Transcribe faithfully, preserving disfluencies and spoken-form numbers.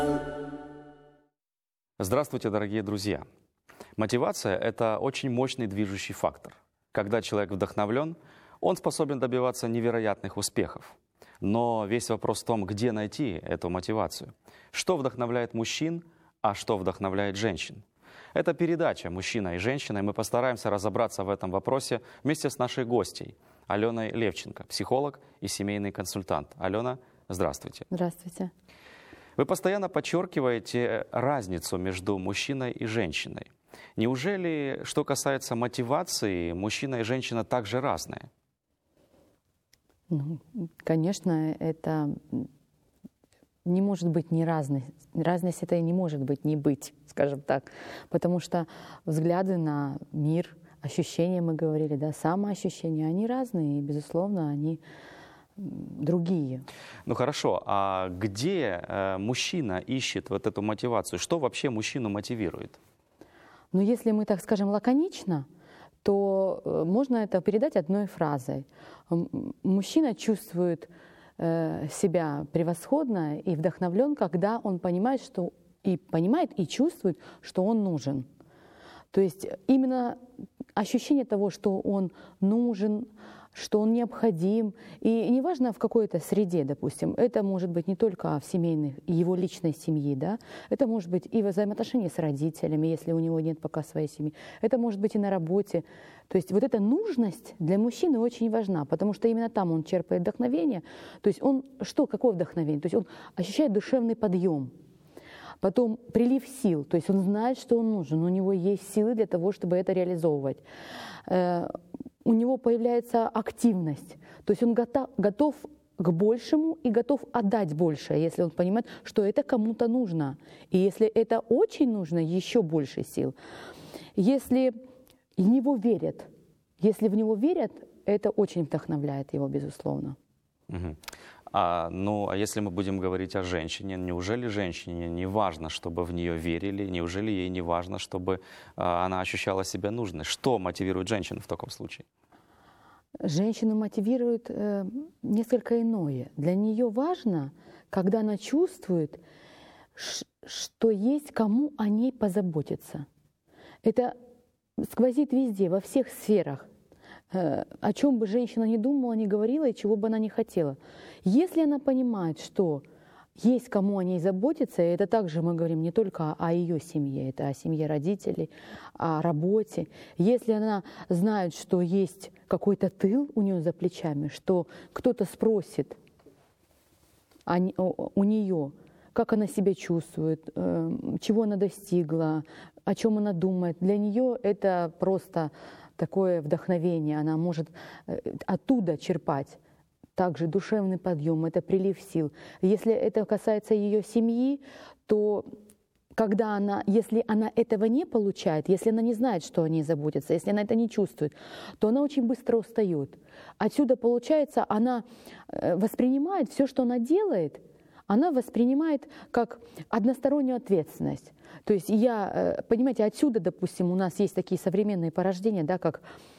Здравствуйте, дорогие друзья! Мотивация – это очень мощный движущий фактор. Когда человек вдохновлен, он способен добиваться невероятных успехов. Но весь вопрос в том, где найти эту мотивацию. Что вдохновляет мужчин, а что вдохновляет женщин? Это передача «Мужчина и женщина», и мы постараемся разобраться в этом вопросе вместе с нашей гостьей Аленой Левченко, психолог и семейный консультант. Алена, здравствуйте. Здравствуйте. Вы постоянно подчеркиваете разницу между мужчиной и женщиной. Неужели, что касается мотивации, мужчина и женщина также разные? Ну, конечно, это не может быть не разность. Разность это и не может быть не быть, скажем так. Потому что взгляды на мир, ощущения, мы говорили, да, самоощущения, они разные, и, безусловно, они другие. Ну хорошо, а где э, мужчина ищет вот эту мотивацию? Что вообще мужчину мотивирует? Ну, если мы, так скажем, лаконично, то э, можно это передать одной фразой. М- Мужчина чувствует э, себя превосходно и вдохновлен, когда он понимает, что и понимает, и чувствует, что он нужен. То есть именно ощущение того, что он нужен, что он необходим. И неважно в какой-то среде, допустим, это может быть не только в семейной, его личной семье, да, это может быть и взаимоотношения с родителями, если у него нет пока своей семьи, это может быть и на работе. То есть вот эта нужность для мужчины очень важна, потому что именно там он черпает вдохновение. То есть он, что, какое вдохновение? То есть он ощущает душевный подъем. Потом прилив сил, то есть он знает, что он нужен, у него есть силы для того, чтобы это реализовывать. У него появляется активность, то есть он готов, готов к большему и готов отдать больше, если он понимает, что это кому-то нужно. И если это очень нужно, еще больше сил. Если в него верят, если в него верят, это очень вдохновляет его, безусловно. Угу. А, ну, а если мы будем говорить о женщине, неужели женщине не важно, чтобы в нее верили? Неужели ей не важно, чтобы а, она ощущала себя нужной? Что мотивирует женщину в таком случае? Женщину мотивирует э, несколько иное. Для нее важно, когда она чувствует, ш- что есть кому о ней позаботиться. Это сквозит везде, во всех сферах. О чем бы женщина ни думала, ни говорила, и чего бы она ни хотела. Если она понимает, что есть кому о ней заботиться, и это также мы говорим не только о ее семье, это о семье родителей, о работе. Если она знает, что есть какой-то тыл у нее за плечами, что кто-то спросит у нее, как она себя чувствует, чего она достигла, о чем она думает, для нее это просто такое вдохновение, она может оттуда черпать. Также душевный подъем, это прилив сил. Если это касается ее семьи, то когда она, если она этого не получает, если она не знает, что о ней заботится, если она это не чувствует, то она очень быстро устает. Отсюда, получается, она воспринимает все, что она делает, она воспринимает как одностороннюю ответственность. То есть я, понимаете, отсюда, допустим, у нас есть такие современные порождения, да, как